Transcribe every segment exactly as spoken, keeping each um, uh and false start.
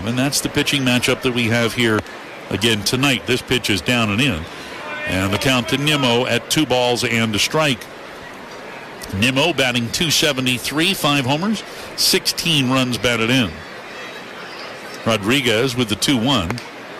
And that's the pitching matchup that we have here again tonight. This pitch is down and in. And the count to Nimmo at two balls and a strike. Nimmo batting two seventy-three, five homers, sixteen runs batted in. Rodriguez with the two one.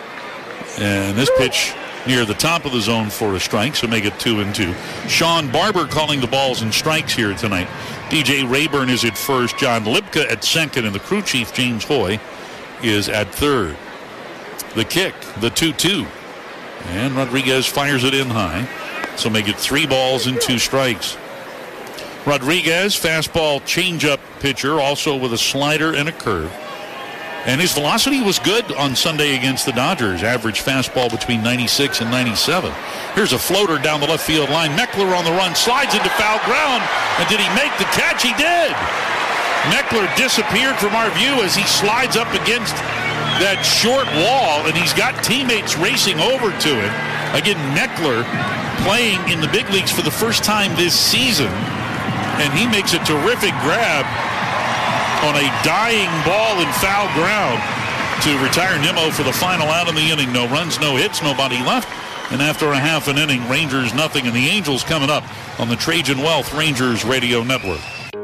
And this pitch near the top of the zone for a strike, so make it two and two. Sean Barber calling the balls and strikes here tonight. D J Rayburn is at first, John Lipka at second, and the crew chief, James Hoy, is at third. The kick, the two two. And Rodriguez fires it in high, so make it three balls and two strikes. Rodriguez, fastball changeup pitcher, also with a slider and a curve. And his velocity was good on Sunday against the Dodgers. Average fastball between ninety-six and ninety-seven. Here's a floater down the left field line. Meckler on the run, slides into foul ground. And did he make the catch? He did. Meckler disappeared from our view as he slides up against that short wall, and he's got teammates racing over to it. Again, Meckler playing in the big leagues for the first time this season, and he makes a terrific grab on a dying ball in foul ground to retire Nimmo for the final out of the inning. No runs, no hits, nobody left. And after a half an inning, Rangers nothing, and the Angels coming up on the Trajan Wealth Rangers Radio Network.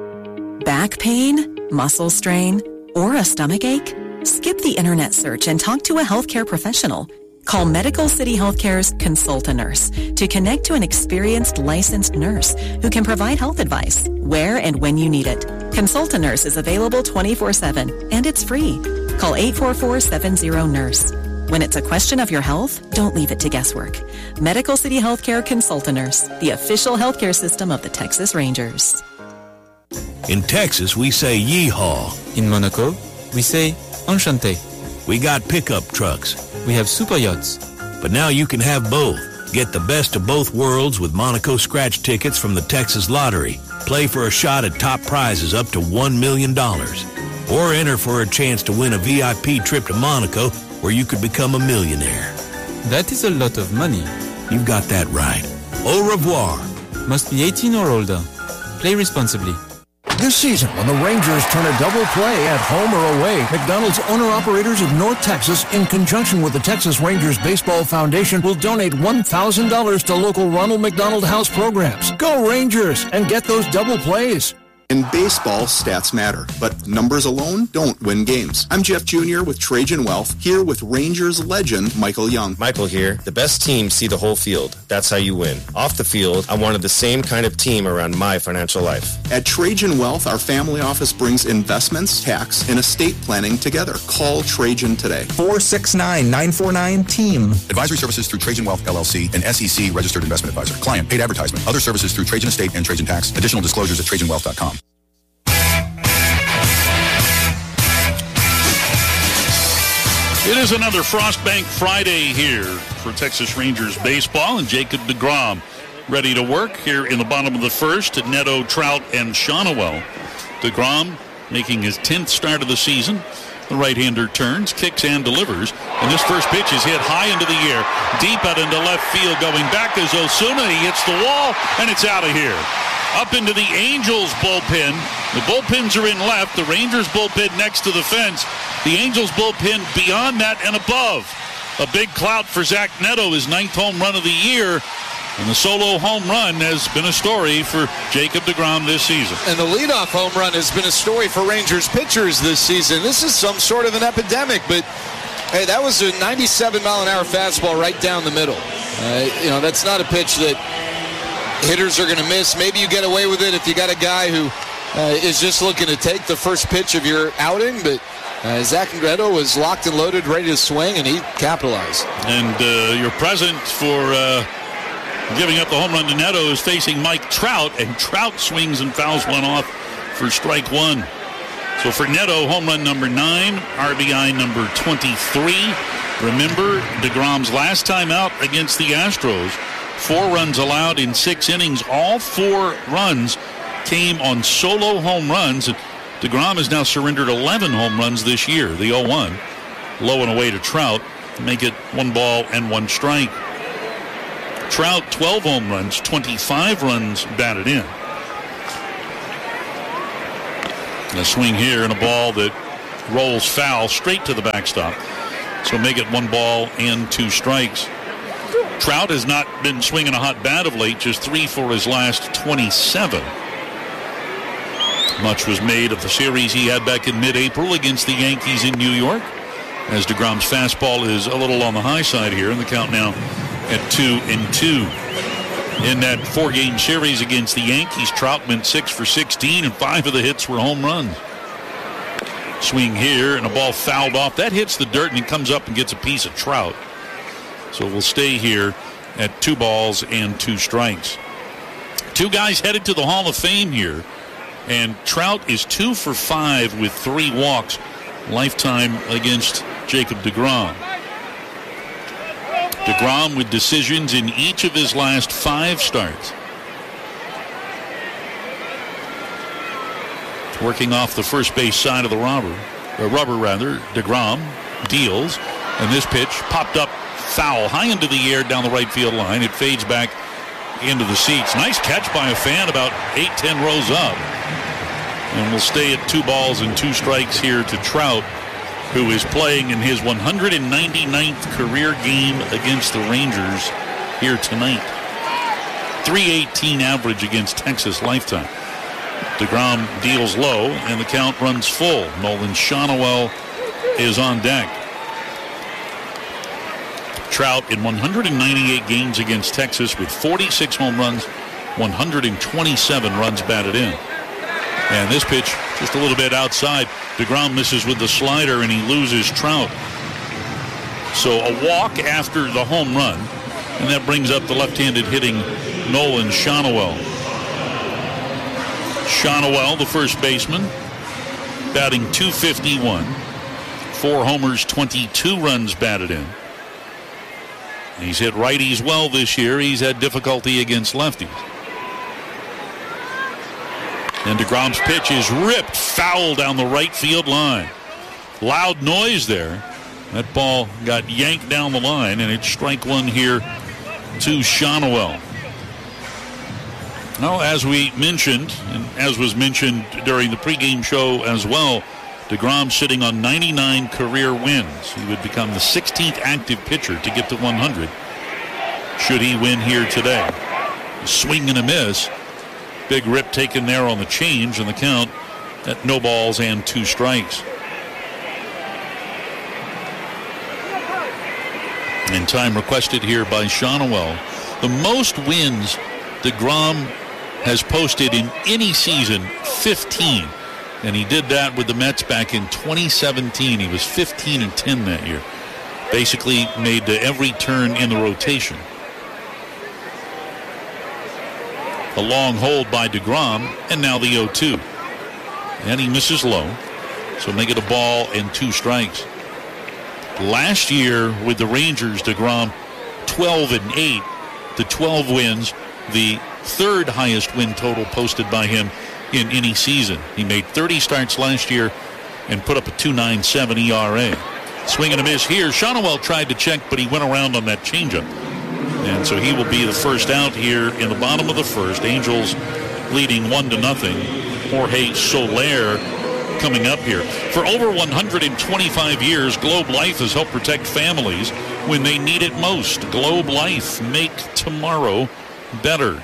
Back pain, muscle strain, or a stomach ache? Skip the internet search and talk to a healthcare professional. Call Medical City Healthcare's Consult-A-Nurse to connect to an experienced licensed nurse who can provide health advice where and when you need it. Consult-A-Nurse is available twenty-four seven, and it's free. Call eight four four, seven zero, nurse. When it's a question of your health, don't leave it to guesswork. Medical City Healthcare Consult-A-Nurse, the official healthcare system of the Texas Rangers. In Texas, we say yeehaw. In Monaco, we say enchanté. We got pickup trucks. We have super yachts. But now you can have both. Get the best of both worlds with Monaco scratch tickets from the Texas Lottery. Play for a shot at top prizes up to one million dollars. Or enter for a chance to win a V I P trip to Monaco where you could become a millionaire. That is a lot of money. You've got that right. Au revoir. Must be eighteen or older. Play responsibly. This season, when the Rangers turn a double play at home or away, McDonald's owner-operators of North Texas, in conjunction with the Texas Rangers Baseball Foundation, will donate one thousand dollars to local Ronald McDonald House programs. Go Rangers and get those double plays. In baseball, stats matter, but numbers alone don't win games. I'm Jeff Junior with Trajan Wealth, here with Rangers legend Michael Young. Michael here. The best teams see the whole field. That's how you win. Off the field, I wanted the same kind of team around my financial life. At Trajan Wealth, our family office brings investments, tax, and estate planning together. Call Trajan today. four six nine, nine four nine, team. Advisory services through Trajan Wealth, L L C, an S E C registered investment advisor. Client paid advertisement. Other services through Trajan Estate and Trajan Tax. Additional disclosures at trajan wealth dot com. It is another Frostbank Friday here for Texas Rangers baseball, and Jacob deGrom ready to work here in the bottom of the first. Neto, Trout, and Shonowell. deGrom making his tenth start of the season. The right-hander turns, kicks, and delivers. And this first pitch is hit high into the air, deep out into left field. Going back is Osuna. He hits the wall, and it's out of here. Up into the Angels bullpen. The bullpens are in left. The Rangers bullpen next to the fence. The Angels bullpen beyond that and above. A big clout for Zach Neto, his ninth home run of the year. And the solo home run has been a story for Jacob deGrom this season. And the leadoff home run has been a story for Rangers pitchers this season. This is some sort of an epidemic, but hey, that was a ninety-seven mile an hour fastball right down the middle. Uh, you know, that's not a pitch that hitters are going to miss. Maybe you get away with it if you got a guy who uh, is just looking to take the first pitch of your outing, but uh, Zach Neto was locked and loaded, ready to swing, and he capitalized. And uh, your present for uh, giving up the home run to Neto is facing Mike Trout, and Trout swings and fouls one off for strike one. So for Neto, home run number nine, R B I number twenty-three. Remember, deGrom's last time out against the Astros, four runs allowed in six innings. All four runs came on solo home runs. deGrom has now surrendered eleven home runs this year. The oh one, low and away to Trout, make it one ball and one strike. Trout, twelve home runs, twenty-five runs batted in. A swing here and a ball that rolls foul straight to the backstop. So make it one ball and two strikes. Trout has not been swinging a hot bat of late, just three for his last twenty-seven. Much was made of the series he had back in mid-April against the Yankees in New York, as DeGrom's fastball is a little on the high side here, and the count now at two and two. In that four-game series against the Yankees, Trout went six for sixteen, and five of the hits were home runs. Swing here, and a ball fouled off. That hits the dirt, and it comes up and gets a piece of Trout. So we'll stay here at two balls and two strikes. Two guys headed to the Hall of Fame here, and Trout is two for five with three walks lifetime against Jacob deGrom. DeGrom with decisions in each of his last five starts. Working off the first base side of the rubber, or rubber rather, DeGrom deals, and this pitch popped up foul high into the air down the right field line. It fades back into the seats. Nice catch by a fan about eight, ten rows up. And we'll stay at two balls and two strikes here to Trout, who is playing in his one hundred ninety-ninth career game against the Rangers here tonight. three eighteen average against Texas lifetime. DeGrom deals low, and the count runs full. Nolan Schanuel is on deck. Trout in one hundred ninety-eight games against Texas with forty-six home runs, one hundred twenty-seven runs batted in. And this pitch just a little bit outside. DeGrom misses with the slider, and he loses Trout. So a walk after the home run, and that brings up the left-handed hitting Nolan Schanuel. Schanuel, the first baseman, batting two fifty-one. Four homers, twenty-two runs batted in. He's hit righties well this year. He's had difficulty against lefties. And DeGrom's pitch is ripped foul down the right field line. Loud noise there. That ball got yanked down the line, and it's strike one here to Schanuel. Now, as we mentioned, and as was mentioned during the pregame show as well, DeGrom sitting on ninety-nine career wins. He would become the sixteenth active pitcher to get to one hundred should he win here today. A swing and a miss. Big rip taken there on the change, and the count at no balls and two strikes. And time requested here by Schanuel. The most wins DeGrom has posted in any season, fifteen. And he did that with the Mets back in twenty seventeen. He was fifteen and ten that year. Basically made to every turn in the rotation. A long hold by DeGrom, and now the oh two. And he misses low, so make it a ball and two strikes. Last year with the Rangers, DeGrom twelve and eight. The twelve wins, the third highest win total posted by him in any season. He made thirty starts last year and put up a two point nine seven E R A. Swing and a miss here. Schanuel tried to check, but he went around on that changeup. And so he will be the first out here in the bottom of the first. Angels leading one to nothing. Jorge Soler coming up here. For over one hundred twenty-five years, Globe Life has helped protect families when they need it most. Globe Life, make tomorrow better.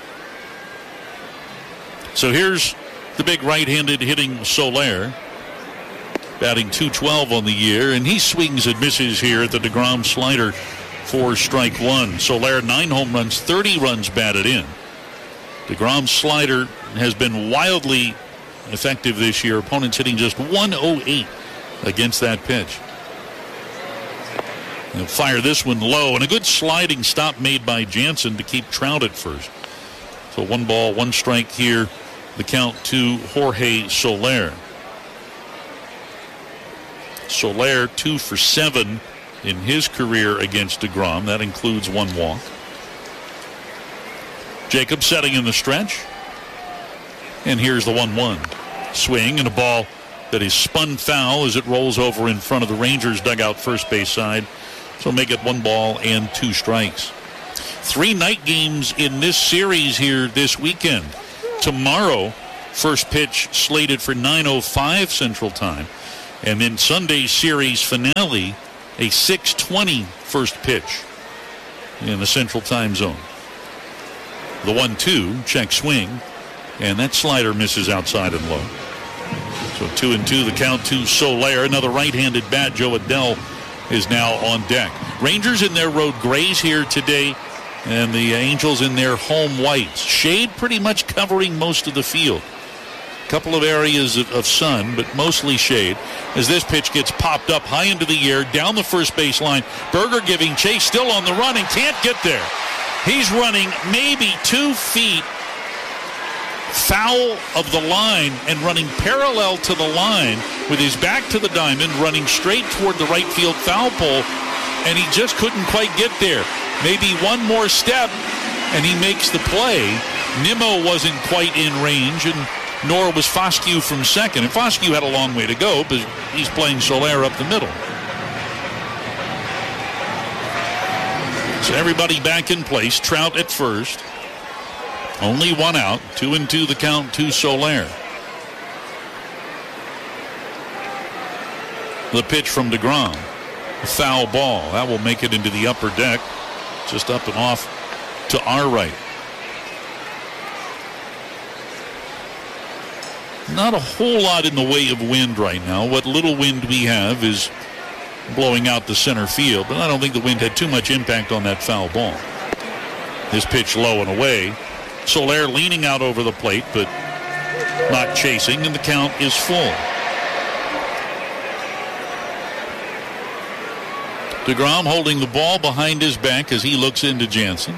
So here's the big right-handed hitting Soler, batting two twelve on the year, and he swings and misses here at the DeGrom slider for strike one. Soler, nine home runs, thirty runs batted in. DeGrom's slider has been wildly effective this year. Opponents hitting just one oh eight against that pitch. They'll fire this one low, and a good sliding stop made by Jansen to keep Trout at first. So one ball, one strike here. The count to Jorge Soler. Soler two for seven in his career against DeGrom. That includes one walk. Jacob setting in the stretch. And here's the one one. Swing and a ball that is spun foul as it rolls over in front of the Rangers dugout first base side. So make it one ball and two strikes. Three night games in this series here this weekend. Tomorrow, first pitch slated for nine oh five Central Time. And then Sunday's series finale, a six twenty first pitch in the Central Time Zone. The one two, check swing, and that slider misses outside and low. So two and two, the count to Soler. Another right-handed bat, Joe Adell, is now on deck. Rangers in their road grays here today, and the Angels in their home whites. Shade pretty much covering most of the field. A couple of areas of, of sun, but mostly shade, as this pitch gets popped up high into the air, down the first base line. Berger giving chase, still on the run, and can't get there. He's running maybe two feet foul of the line and running parallel to the line with his back to the diamond, running straight toward the right field foul pole, and he just couldn't quite get there. Maybe one more step, and he makes the play. Nimmo wasn't quite in range, and nor was Foscue from second. And Foscue had a long way to go, but he's playing Soler up the middle. So everybody back in place. Trout at first. Only one out. Two and two the count to Soler. The pitch from DeGrom. A foul ball. That will make it into the upper deck. Just up and off to our right. Not a whole lot in the way of wind right now. What little wind we have is blowing out the center field, but I don't think the wind had too much impact on that foul ball. This pitch low and away. Soler leaning out over the plate, but not chasing, and the count is full. DeGrom holding the ball behind his back as he looks into Jansen.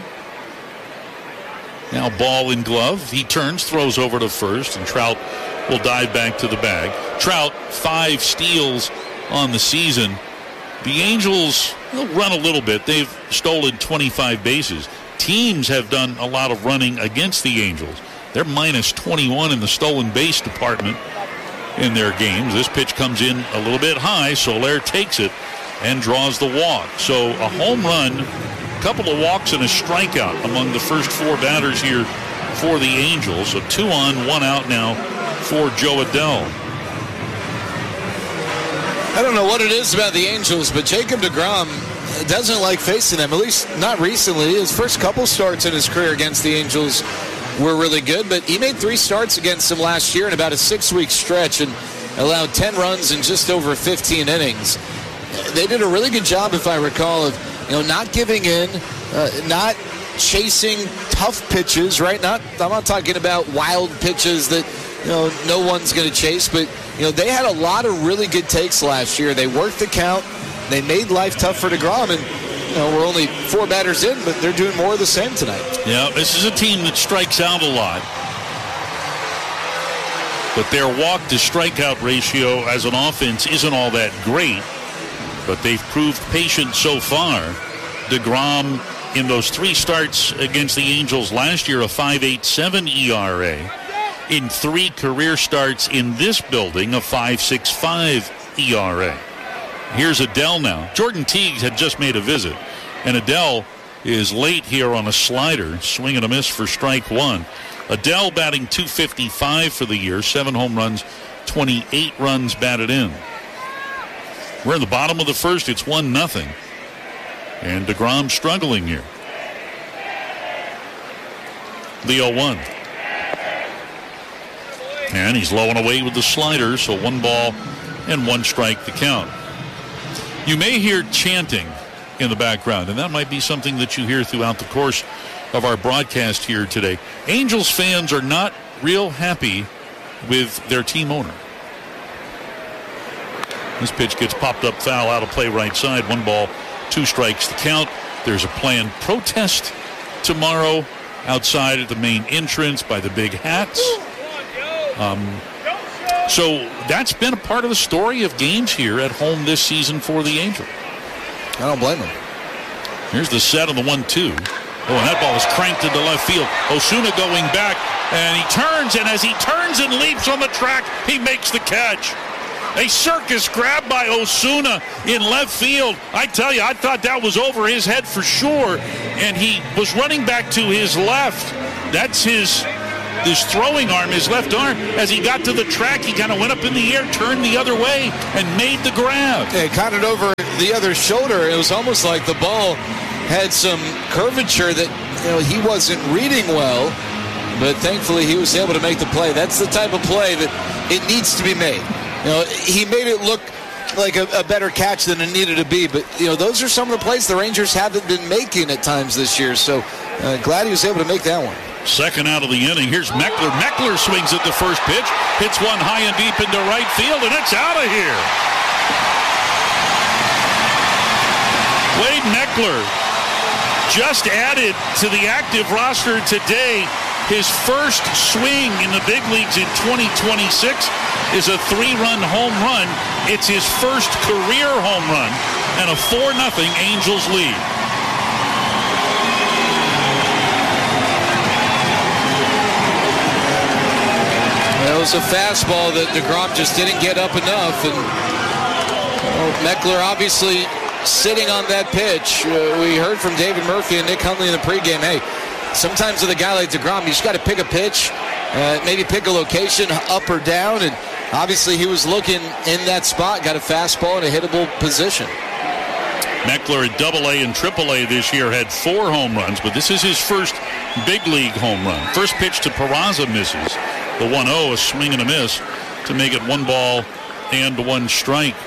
Now ball in glove. He turns, throws over to first, and Trout will dive back to the bag. Trout, five steals on the season. The Angels will run a little bit. They've stolen twenty-five bases. Teams have done a lot of running against the Angels. They're minus twenty-one in the stolen base department in their games. This pitch comes in a little bit high. Soler takes it and draws the walk. So a home run, a couple of walks, and a strikeout among the first four batters here for the Angels. So two on, one out now for Joe Adell. I don't know what it is about the Angels, but Jacob DeGrom doesn't like facing them, at least not recently. His first couple starts in his career against the Angels were really good, but he made three starts against them last year in about a six-week stretch and allowed ten runs in just over fifteen innings. They did a really good job, if I recall, of you know not giving in, uh, not chasing tough pitches, right? Not I'm not talking about wild pitches that you know no one's going to chase, but you know they had a lot of really good takes last year. They worked the count. They made life tough for DeGrom, and you know, we're only four batters in, but they're doing more of the same tonight. Yeah, this is a team that strikes out a lot. But their walk-to-strikeout ratio as an offense isn't all that great. But they've proved patient so far. DeGrom, in those three starts against the Angels last year, a five point eight seven E R A. In three career starts in this building, a five point six five E R A. Here's Adell now. Jordan Teague had just made a visit, and Adell is late here on a slider, swing and a miss for strike one. Adell batting two fifty-five for the year, seven home runs, twenty-eight runs batted in. We're in the bottom of the first. It's one nothing, and DeGrom struggling here. The oh one. And he's low and away with the slider, so one ball and one strike to count. You may hear chanting in the background, and that might be something that you hear throughout the course of our broadcast here today. Angels fans are not real happy with their team owner. This pitch gets popped up foul, out of play right side. One ball, two strikes to count. There's a planned protest tomorrow outside at the main entrance by the Big Hats. Um, so that's been a part of the story of games here at home this season for the Angels. I don't blame them. Here's the set on the one two. Oh, and that ball is cranked into left field. Osuna going back, and he turns, and as he turns and leaps on the track, he makes the catch. A circus grab by Osuna in left field. I tell you, I thought that was over his head for sure, and he was running back to his left. That's his His throwing arm, his left arm, as he got to the track, he kind of went up in the air, turned the other way, and made the grab. Yeah, caught it over the other shoulder. It was almost like the ball had some curvature that, you know, he wasn't reading well, but thankfully he was able to make the play. That's the type of play that it needs to be made. You know, he made it look like a, a better catch than it needed to be, but, you know, those are some of the plays the Rangers haven't been making at times this year, so uh, glad he was able to make that one. Second out of the inning. Here's Meckler. Meckler swings at the first pitch, hits one high and deep into right field, and it's out of here. Wade Meckler just added to the active roster today. His first swing in the big leagues in twenty twenty-six is a three-run home run. It's his first career home run and a four nothing Angels lead. It was a fastball that DeGrom just didn't get up enough, and well, Meckler obviously sitting on that pitch. Uh, we heard from David Murphy and Nick Hundley in the pregame, hey, sometimes with a guy like DeGrom, you just got to pick a pitch, uh, maybe pick a location up or down, and obviously he was looking in that spot, got a fastball in a hittable position. Meckler at double A and triple A this year had four home runs, but this is his first big league home run. First pitch to Peraza misses. The one oh, a swing and a miss to make it one ball and one strike.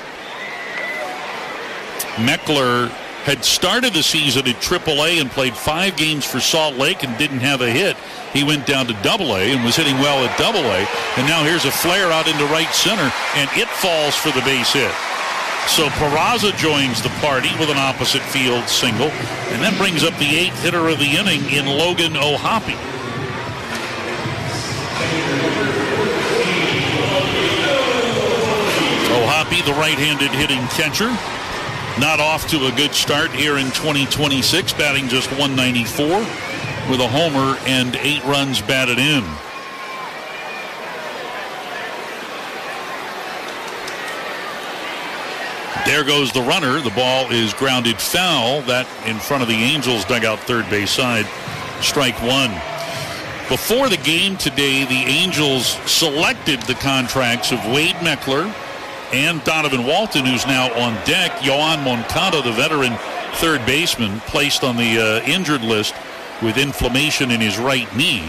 Meckler had started the season at triple A and played five games for Salt Lake and didn't have a hit. He went down to double A and was hitting well at double A. And now here's a flare out into right center, and it falls for the base hit. So Peraza joins the party with an opposite field single, and that brings up the eighth hitter of the inning in Logan O'Hoppe. O'Hoppe, the right-handed hitting catcher, not off to a good start here in twenty twenty-six, batting just one ninety-four with a homer and eight runs batted in. There goes the runner. The ball is grounded foul. That in front of the Angels dugout third base side. Strike one. Before the game today, the Angels selected the contracts of Wade Meckler and Donovan Walton, who's now on deck. Yoan Moncada, the veteran third baseman, placed on the uh, injured list with inflammation in his right knee.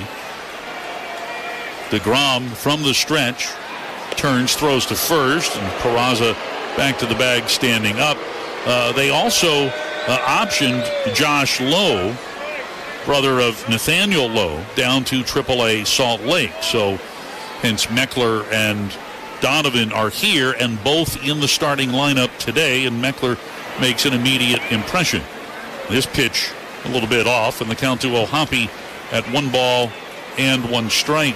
DeGrom from the stretch turns, throws to first, and Peraza back to the bag standing up. Uh, they also uh, optioned Josh Lowe, brother of Nathaniel Lowe, down to triple A Salt Lake. So hence Meckler and Donovan are here and both in the starting lineup today, and Meckler makes an immediate impression. This pitch a little bit off, and the count to O'Hoppe at one ball and one strike.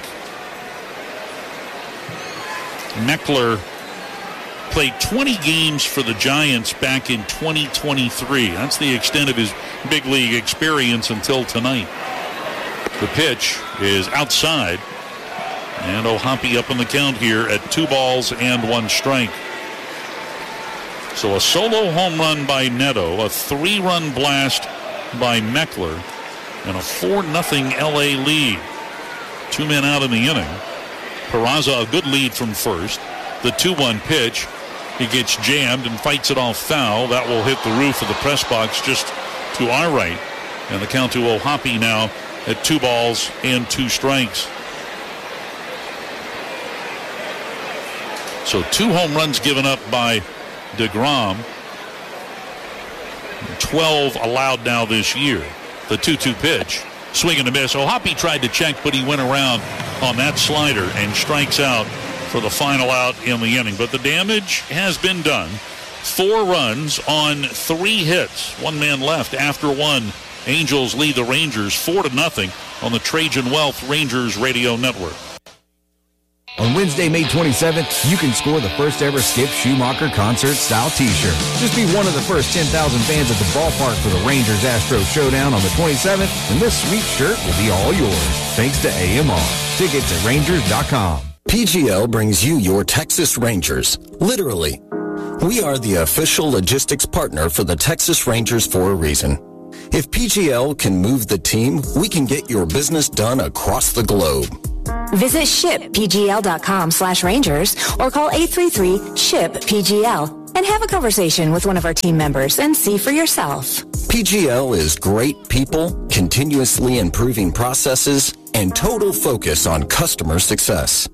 Meckler played twenty games for the Giants back in twenty twenty-three. That's the extent of his big league experience until tonight. The pitch is outside, and O'Hoppe up on the count here at two balls and one strike. So a solo home run by Neto, a three-run blast by Meckler, and a four nothing L A lead. Two men out in the inning. Peraza a good lead from first. The two one pitch. He gets jammed and fights it off foul. That will hit the roof of the press box just to our right. And the count to O'Hoppe now at two balls and two strikes. So two home runs given up by DeGrom. twelve allowed now this year. The two two pitch. Swing and a miss. O'Hoppe tried to check, but he went around on that slider and strikes out for the final out in the inning. But the damage has been done. Four runs on three hits. One man left after one. Angels lead the Rangers four to nothing on the Trajan Wealth Rangers Radio Network. On Wednesday, May twenty-seventh, you can score the first ever Skip Schumacher concert-style T-shirt. Just be one of the first ten thousand fans at the ballpark for the Rangers-Astros showdown on the twenty-seventh, and this sweet shirt will be all yours, thanks to A M R. Tickets at Rangers dot com. P G L brings you your Texas Rangers, literally. We are the official logistics partner for the Texas Rangers for a reason. If P G L can move the team, we can get your business done across the globe. Visit shippgl.com slash Rangers or call eight three three, SHIP P G L and have a conversation with one of our team members and see for yourself. P G L is great people, continuously improving processes, and total focus on customer success.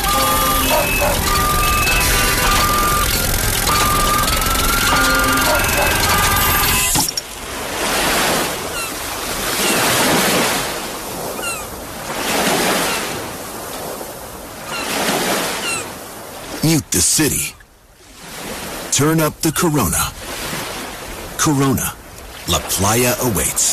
Mute the city. Turn up the Corona. Corona. La Playa awaits.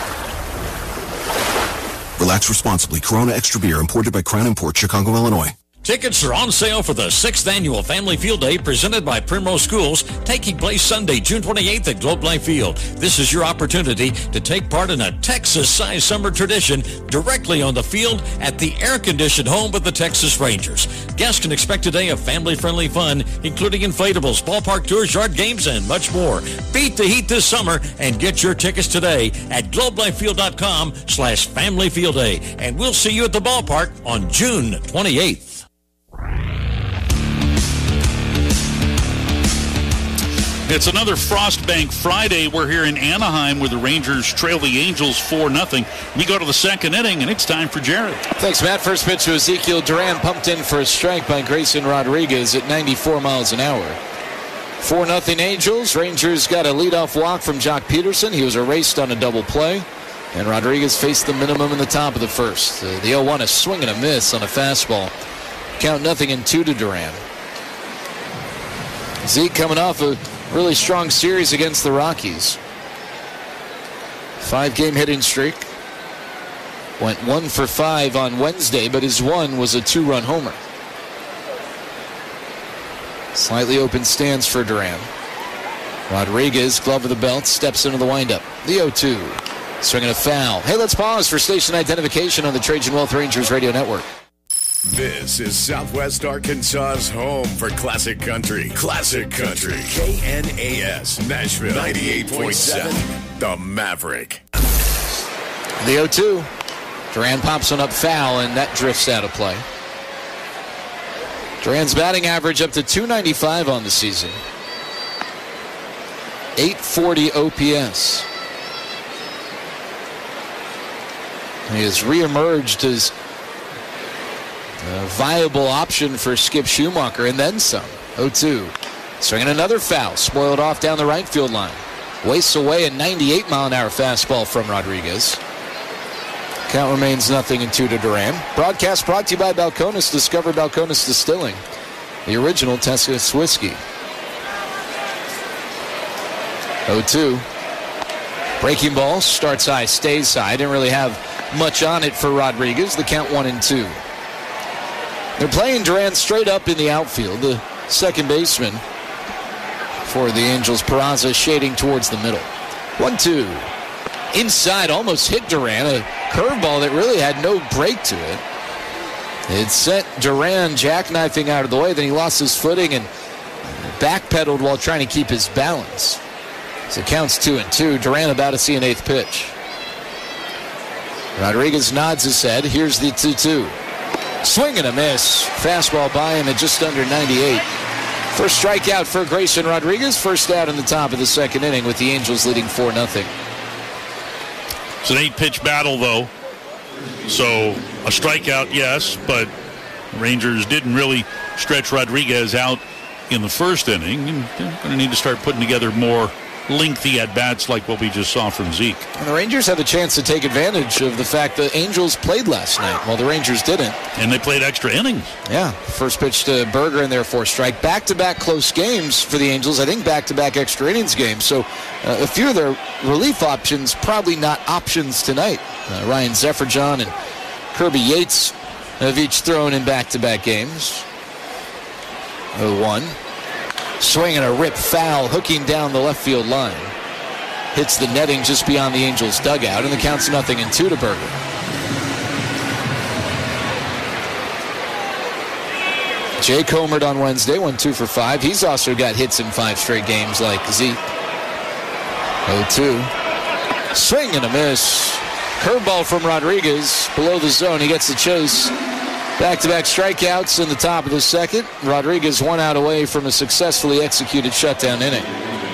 Relax responsibly. Corona Extra Beer, imported by Crown Import, Chicago, Illinois. Tickets are on sale for the sixth Annual Family Field Day presented by Primrose Schools, taking place Sunday, June twenty-eighth at Globe Life Field. This is your opportunity to take part in a Texas-sized summer tradition directly on the field at the air-conditioned home of the Texas Rangers. Guests can expect a day of family-friendly fun, including inflatables, ballpark tours, yard games, and much more. Beat the heat this summer and get your tickets today at globelifefield.com slash Family Field Day. And we'll see you at the ballpark on June twenty-eighth. It's another Frostbank Friday. We're here in Anaheim where the Rangers trail the Angels four nothing. We go to the second inning, and it's time for Jared. Thanks, Matt. First pitch to Ezekiel Duran, pumped in for a strike by Grayson Rodriguez at ninety-four miles an hour. four nothing Angels. Rangers got a leadoff walk from Jock Peterson. He was erased on a double play, and Rodriguez faced the minimum in the top of the first. Uh, the oh one, a swing and a miss on a fastball. Count nothing and two to Duran. Zeke coming off a really strong series against the Rockies. Five-game hitting streak. Went one for five on Wednesday, but his one was a two-run homer. Slightly open stance for Duran. Rodriguez, glove of the belt, steps into the windup. The oh two. Swinging a foul. Hey, let's pause for station identification on the Trajan Wealth Rangers Radio Network. This is Southwest Arkansas's home for classic country. Classic country. K N A S, Nashville, ninety-eight point seven, The Maverick. The oh two. Duran pops one up foul, and that drifts out of play. Duran's batting average up to two ninety-five on the season. eight forty O P S. He has reemerged as a viable option for Skip Schumacher, and then some. oh two. Swinging another foul. Spoiled off down the right field line. Wastes away a ninety-eight mile an hour fastball from Rodriguez. Count remains nothing and two to Duran. Broadcast brought to you by Balcones. Discover Balcones Distilling, the original Texas whiskey. oh two. Breaking ball starts high, stays high. Didn't really have much on it for Rodriguez. The count one and two. They're playing Duran straight up in the outfield. The second baseman for the Angels, Peraza, shading towards the middle. one two. Inside, almost hit Duran. A curveball that really had no break to it. It sent Duran jackknifing out of the way. Then he lost his footing and backpedaled while trying to keep his balance. So it counts two and two. Duran about to see an eighth pitch. Rodriguez nods his head. Here's the two two. Swing and a miss. Fastball by him at just under ninety-eight. First strikeout for Grayson Rodriguez. First out in the top of the second inning with the Angels leading four nothing. It's an eight-pitch battle, though. So a strikeout, yes, but Rangers didn't really stretch Rodriguez out in the first inning. And they're going to need to start putting together more lengthy at-bats like what we just saw from Zeke. And the Rangers had a chance to take advantage of the fact that Angels played last night. Well, the Rangers didn't. And they played extra innings. Yeah. First pitch to Berger and therefore strike. Back-to-back close games for the Angels. I think back-to-back extra innings games. So uh, a few of their relief options probably not options tonight. Uh, Ryan Zefferjohn and Kirby Yates have each thrown in back-to-back games. oh one. Swinging a rip foul, hooking down the left field line. Hits the netting just beyond the Angels' dugout, and the count's nothing and two to Berger. Jake homered on Wednesday, went two for five. He's also got hits in five straight games like Zeke. oh two. Swing and a miss. Curveball from Rodriguez below the zone. He gets the chase. Back-to-back strikeouts in the top of the second. Rodriguez one out away from a successfully executed shutdown inning.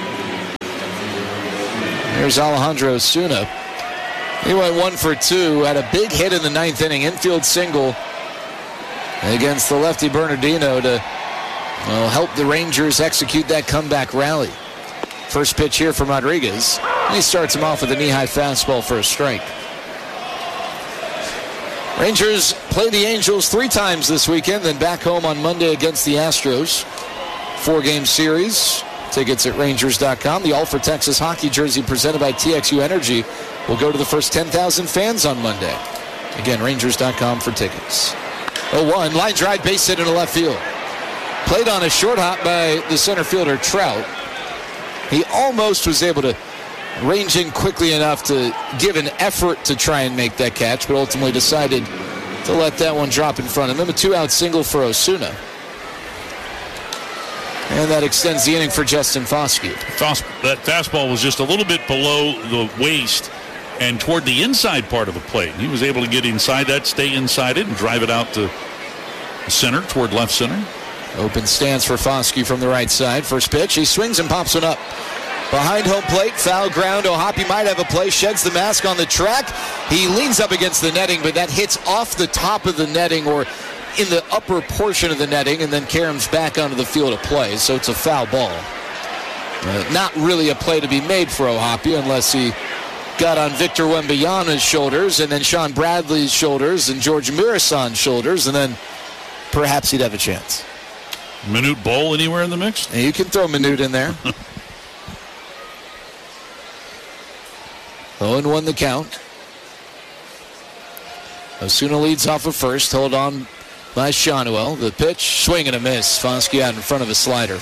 Here's Alejandro Osuna. He went one for two, had a big hit in the ninth inning, infield single against the lefty Bernardino to well, help the Rangers execute that comeback rally. First pitch here from Rodriguez. And he starts him off with a knee-high fastball for a strike. Rangers play the Angels three times this weekend, then back home on Monday against the Astros. Four-game series. Tickets at Rangers dot com. The All for Texas hockey jersey presented by T X U Energy will go to the first ten thousand fans on Monday. Again, Rangers dot com for tickets. oh one, line drive, base hit into left field. Played on a short hop by the center fielder, Trout. He almost was able to range in quickly enough to give an effort to try and make that catch, but ultimately decided to let that one drop in front of him. A two-out single for Osuna. And that extends the inning for Justin Foskey. That fastball was just a little bit below the waist and toward the inside part of the plate. He was able to get inside that, stay inside it, and drive it out to center, toward left center. Open stance for Foskey from the right side. First pitch, he swings and pops one up. Behind home plate, foul ground. O'Hoppe might have a play, sheds the mask on the track. He leans up against the netting, but that hits off the top of the netting or in the upper portion of the netting, and then caroms back onto the field of play, so it's a foul ball. Uh, not really a play to be made for O'Hoppe unless he got on Victor Wembanyama's shoulders and then Sean Bradley's shoulders and George Mirasan's shoulders, and then perhaps he'd have a chance. Minute Bowl anywhere in the mix? Yeah, you can throw Minute in there. oh and one the count. Osuna leads off of first, hold on by Shanuel. The pitch, swing and a miss. Foskey out in front of a slider.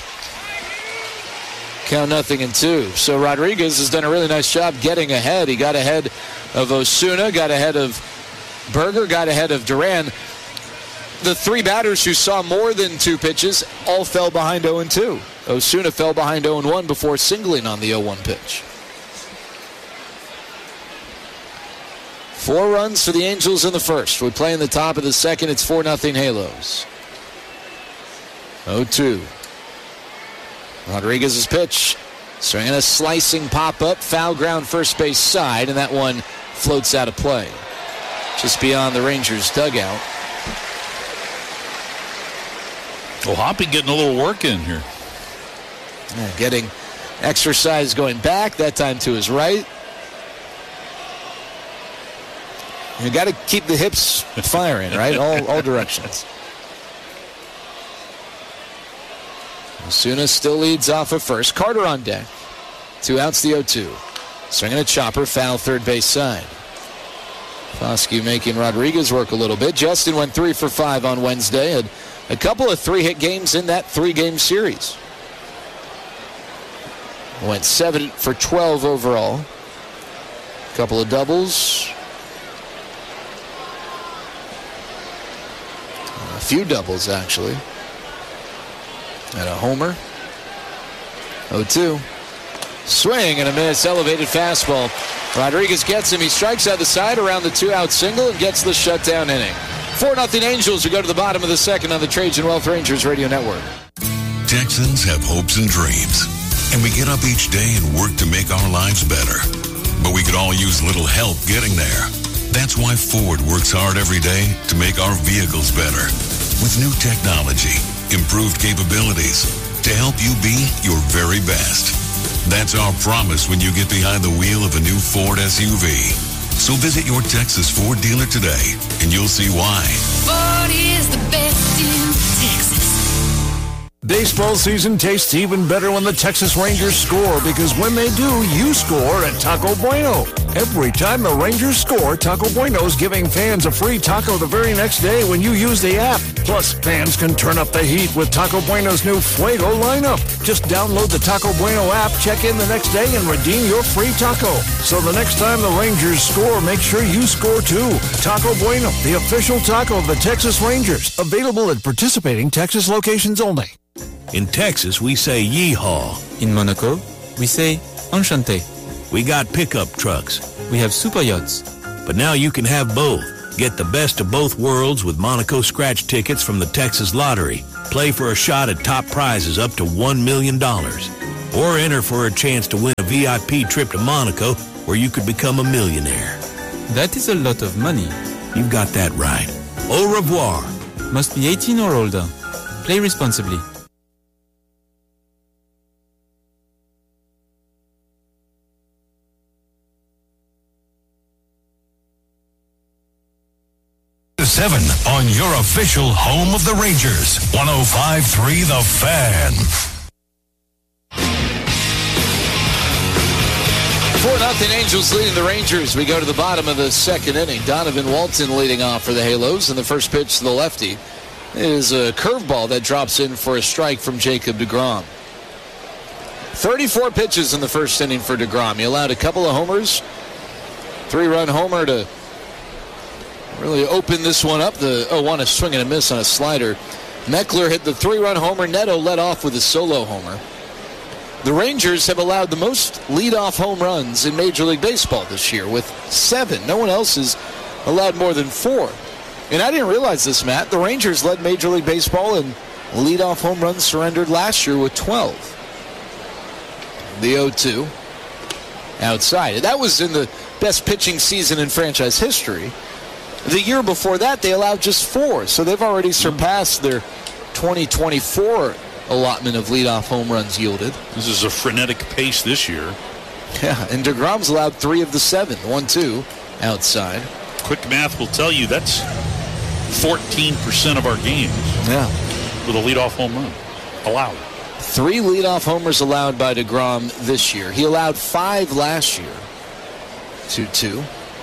Count nothing in two. So Rodriguez has done a really nice job getting ahead. He got ahead of Osuna, got ahead of Berger, got ahead of Duran. The three batters who saw more than two pitches all fell behind oh and two. Osuna fell behind oh and one before singling on the oh one pitch. Four runs for the Angels in the first. We play in the top of the second. It's four nothing Halos. oh two. Rodriguez's pitch. Swinging a slicing pop-up. Foul ground first base side, and that one floats out of play. Just beyond the Rangers' dugout. O'Hoppe getting a little work in here. Yeah, getting exercise going back, that time to his right. You got to keep the hips firing, right? All, all directions. Osuna still leads off at first. Carter on deck. Two outs, the oh two. Swinging a chopper, foul third base side. Foskey making Rodriguez work a little bit. Justin went three for five on Wednesday. Had a couple of three-hit games in that three-game series. Went seven for twelve overall. A couple of doubles. A few doubles, actually. And a homer. oh two. Swing and a miss. Elevated fastball. Rodriguez gets him. He strikes out the side around the two-out single and gets the shutdown inning. four nothing Angels who go to the bottom of the second on the Trajan Wealth Rangers Radio Network. Texans have hopes and dreams, and we get up each day and work to make our lives better. But we could all use a little help getting there. That's why Ford works hard every day to make our vehicles better. With new technology, improved capabilities, to help you be your very best. That's our promise when you get behind the wheel of a new Ford S U V. So visit your Texas Ford dealer today, and you'll see why. Ford is the best in Texas. Baseball season tastes even better when the Texas Rangers score, because when they do, you score at Taco Bueno. Every time the Rangers score, Taco Bueno's giving fans a free taco the very next day when you use the app. Plus, fans can turn up the heat with Taco Bueno's new Fuego lineup. Just download the Taco Bueno app, check in the next day, and redeem your free taco. So the next time the Rangers score, make sure you score too. Taco Bueno, the official taco of the Texas Rangers. Available at participating Texas locations only. In Texas, we say yeehaw. In Monaco, we say enchanté. We got pickup trucks. We have super yachts. But now you can have both. Get the best of both worlds with Monaco scratch tickets from the Texas Lottery. Play for a shot at top prizes up to one million dollars. Or enter for a chance to win a V I P trip to Monaco where you could become a millionaire. That is a lot of money. You got that right. Au revoir. Must be eighteen or older. Play responsibly. seven on your official home of the Rangers. one oh five point three The Fan. four nothing Angels leading the Rangers. We go to the bottom of the second inning. Donovan Walton leading off for the Halos, and the first pitch to the lefty is a curveball that drops in for a strike from Jacob deGrom. thirty-four pitches in the first inning for deGrom. He allowed a couple of homers. Three-run homer to really open this one up. The oh one, a swing and a miss on a slider. Meckler hit the three-run homer. Neto led off with a solo homer. The Rangers have allowed the most leadoff home runs in Major League Baseball this year with seven. No one else has allowed more than four. And I didn't realize this, Matt. The Rangers led Major League Baseball in leadoff home runs surrendered last year with twelve. The oh two outside. That was in the best pitching season in franchise history. The year before that, they allowed just four, so they've already surpassed their twenty twenty-four allotment of leadoff home runs yielded. This is a frenetic pace this year. Yeah, and deGrom's allowed three of the seven. One, two, outside. Quick math will tell you that's fourteen percent of our games. Yeah. With a leadoff home run allowed. Three leadoff homers allowed by deGrom this year. He allowed five last year. two two.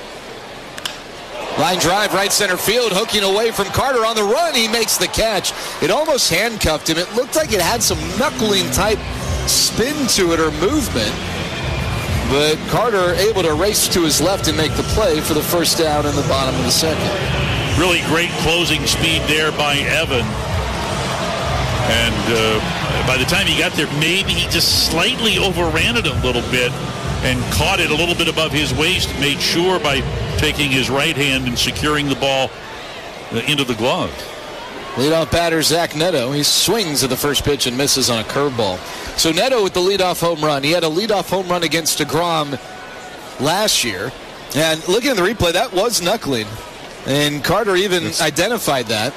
Line drive, right center field, hooking away from Carter on the run. He makes the catch. It almost handcuffed him. It looked like it had some knuckling type spin to it or movement. But Carter able to race to his left and make the play for the first down in the bottom of the second. Really great closing speed there by Evan. And uh, by the time he got there, maybe he just slightly overran it a little bit and caught it a little bit above his waist, made sure by taking his right hand and securing the ball into the glove. Leadoff batter Zach Neto. He swings at the first pitch and misses on a curveball. So Neto with the leadoff home run. He had a leadoff home run against deGrom last year. And looking at the replay, that was knuckling. And Carter even That's... identified that.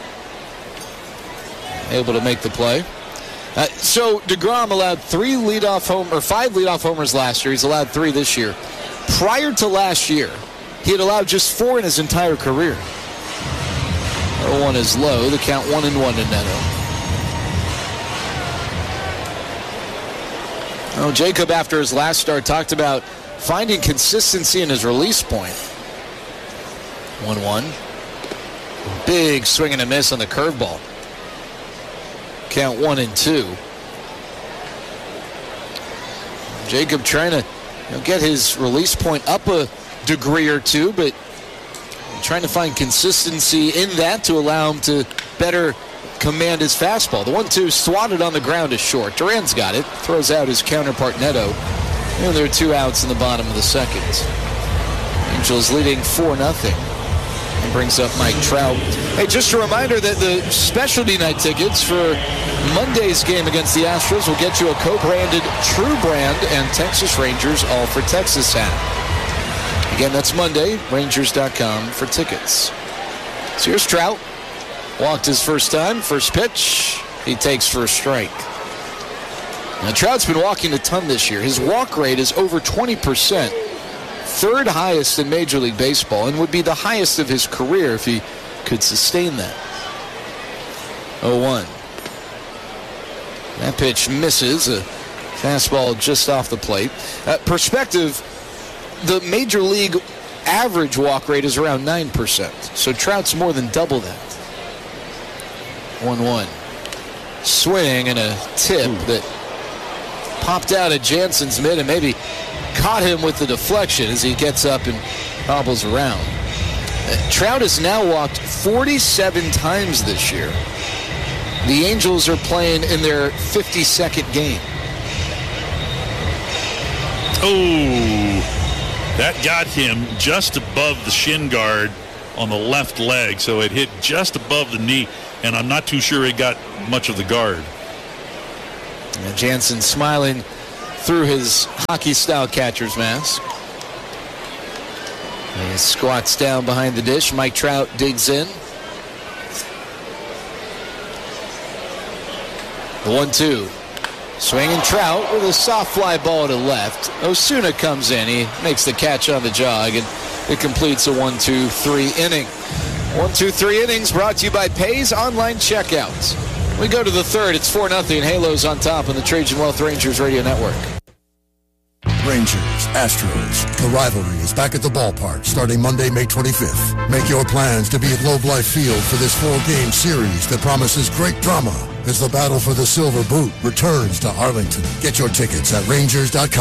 Able to make the play. Uh, so deGrom allowed three leadoff home or five leadoff homers last year. He's allowed three this year. Prior to last year, he had allowed just four in his entire career. oh one is low. The count one and one to Neto. Oh, Jacob, after his last start, talked about finding consistency in his release point. one one. Big swing and a miss on the curveball. Count one and two. Jacob trying to you know, get his release point up a degree or two, but trying to find consistency in that to allow him to better command his fastball. The one two swatted on the ground is short. Duran's got it. Throws out his counterpart Neto. And there are two outs in the bottom of the second. Angels leading four nothing. And brings up Mike Trout. Hey, just a reminder that the specialty night tickets for Monday's game against the Astros will get you a co-branded True Brand and Texas Rangers All for Texas hat. Again, that's Monday, Rangers dot com for tickets. So here's Trout. Walked his first time. First pitch, he takes for a strike. Now, Trout's been walking a ton this year. His walk rate is over twenty percent. Third highest in Major League Baseball, and would be the highest of his career if he could sustain that. oh one. That pitch misses. A fastball just off the plate. Uh, perspective, the Major League average walk rate is around nine percent. So Trout's more than double that. one one. Swing and a tip Ooh. that popped out at Jansen's mid and maybe caught him with the deflection as he gets up and hobbles around. Uh, Trout has now walked forty-seven times this year. The Angels are playing in their fifty-second game. Oh, that got him just above the shin guard on the left leg, so it hit just above the knee, and I'm not too sure it got much of the guard. And Jansen smiling through his hockey-style catcher's mask. And he squats down behind the dish. Mike Trout digs in. The one two. Swinging Trout with a soft fly ball to left. Osuna comes in. He makes the catch on the jog, and it completes a one two three inning. one two three innings brought to you by Pay's Online Checkouts. We go to the third. It's four nothing. Halos on top on the Trajan Wealth Rangers Radio Network. Rangers, Astros. The rivalry is back at the ballpark starting Monday, May twenty-fifth. Make your plans to be at Globe Life Field for this four-game series that promises great drama as the battle for the Silver Boot returns to Arlington. Get your tickets at Rangers dot com.